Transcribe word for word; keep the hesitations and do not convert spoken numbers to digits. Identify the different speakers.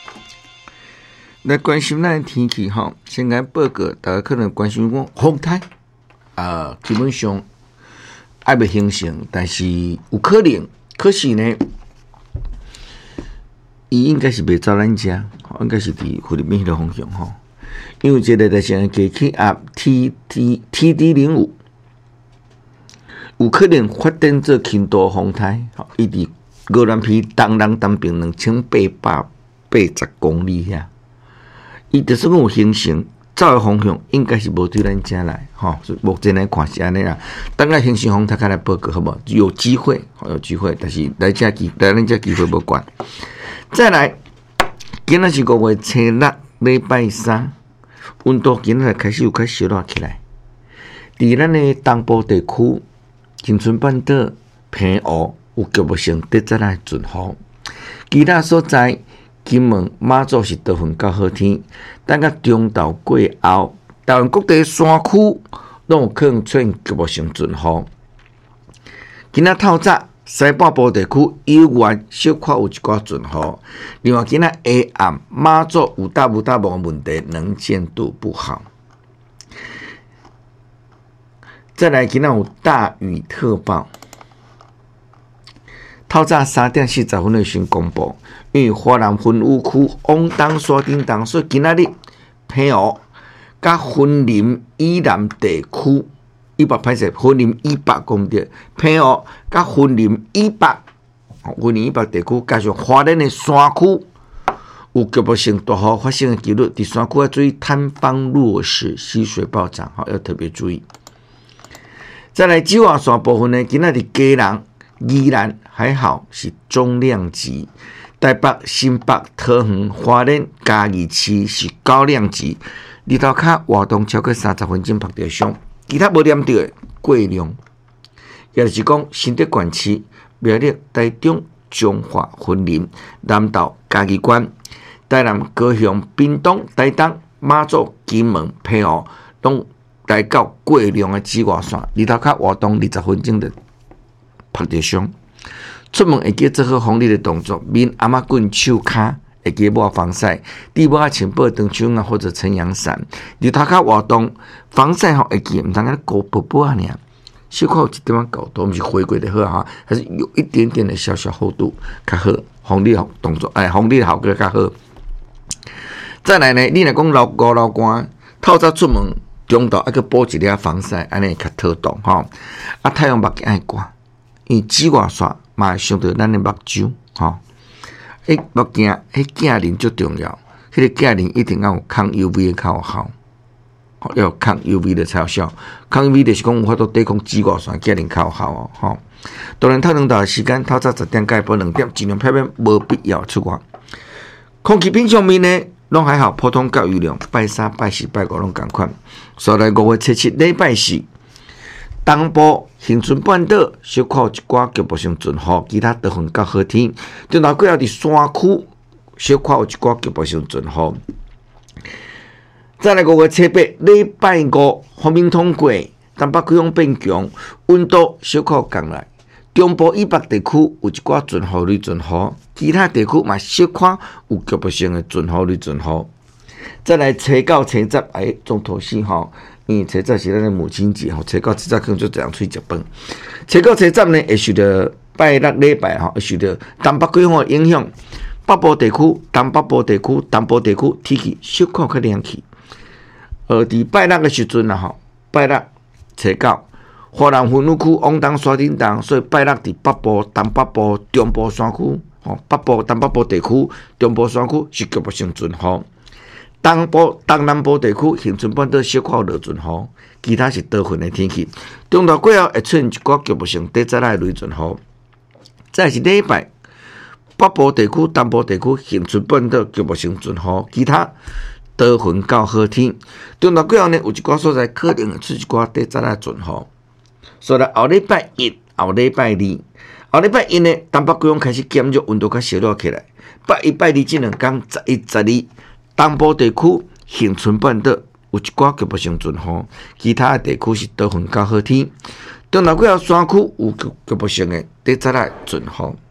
Speaker 1: 来关心咱的天气哈，先来报告，大家可能关心讲风台啊，基本上还未形成，但是有可能，可是呢，伊应该是袂走咱遮，应该是伫菲律宾迄个方向吼，因为这个就是低气压 T T T D 零五，有可能发展做轻度风台，吼，伊伫高南皮东南东边两千八百八十公里遐。伊就是讲有形成，走的方向应该是无对咱遮来，吼。目前来看是安尼啦。等下形成风台开来报告好无？有机会，有机会，但是来遮机来咱遮机会无管。再来，今仔是五月初六，礼拜三，温度今仔开始有开小热起来。伫咱的东部地区，恒春半岛、平湖有局部性地再来阵雨，其他所在。金门、马祖是多云到好天，等到中昼过后，台湾各地山区拢有可能出现局部性阵雨。今仔透早西半部地区以外小可有一寡阵雨，另外今仔下暗马祖有大无大无问题，能见度不好。再来今仔有大雨特报。透早三点四十分的时公布，因为华南分务区往东山顶东，所以今仔日平湖甲云林以南地区一百拍摄，云林以北公里，平湖甲云林以北，云林以北地区加上华南的山区，有局部性大雨发生的几率，伫山区要注意坍方落石、溪水暴涨，要特别注意。再来九华线部分呢，今仔日基隆、宜兰还好是中量级，台北、新北、桃园、花莲、嘉义市是高量级，日头卡活动超过三十分钟拍到伤，其他无念到的过量，也就是讲新竹县市、苗栗、台中、彰化、云林、南投、嘉义县、台南、高雄、屏东、台东、马祖、金门、平湖，拢来到过量的紫外线，日头卡活动二十分钟的。拍到伤，出门会记做好防疫的动作，面阿妈棍手骹会记抹防晒，滴抹穿报长袖啊或者撑阳伞。日头骹活动防晒吼会记，唔通安高薄薄啊尔，小可有一点仔高度，毋是回归的好哈，还是有一点点的小小厚度较好，防疫动作哎，防疫效果较好。再来呢，你若讲流高流汗，透早出门中昼还去补一粒防晒，安尼较妥当吼。啊，太阳目镜爱挂。因为紫外线嘛会伤到咱的目睭，吼，迄目镜，迄镜链最重要，迄、那个镜链一定要有抗 U V 的较有效，要有抗 U V 的才有效。抗 U V 就是讲有法度抵抗紫外线，镜链较有效哦，吼。当然，透两道的时间，透早十点到下晡两点，尽量避免无必要出外。空气品上面呢，拢还好，普通到雨量，拜三、拜四、拜五拢共款。所以来五月初七礼拜四。东部恒春半岛小可有一寡局部性阵雨，其他多云到好天。中昼过后伫山区小可有一寡局部性阵雨。再来五月初八礼拜五，风面通过，东北季风变强，温度小可有降来。中部以北地区有一寡阵雨类阵雨，其他地区嘛小可有局部性的阵雨类阵雨。再来初九、初十，哎，重头戏吼。因为初十是咱的母亲节吼，初九、初十可能就这样出去食饭。初九、初十呢，会受到拜六礼拜吼，会受到东北季风的影响，北部地区、东北部地区、东部地区天气小可较凉气。而伫拜六的时阵啊吼，拜六初九，华南分务区往东山顶东，所以拜六伫北部、东北部、中部山区吼，北部、东北部地区、中部山区是局部性阵雨。东部、东南部地区恒春半岛小可有落阵雨，其他是多云的天气。中昼过后会出现一寡局部性低灾来雷阵雨。再是礼拜，北部地区、东部地区恒春半岛局部性阵雨，其他多云到好天。中昼过后呢，有一寡所在可能会出一寡低灾来阵雨。所以后礼拜一、后礼拜二、后礼拜一呢，东北季风开始减弱，温度较小落起来。拜一、拜二这两天，十一、十二。东部地区恒春半岛有一寡局部性阵雨，其他地区是多云到好天。中昼过后山区有局部性的低灾来阵雨。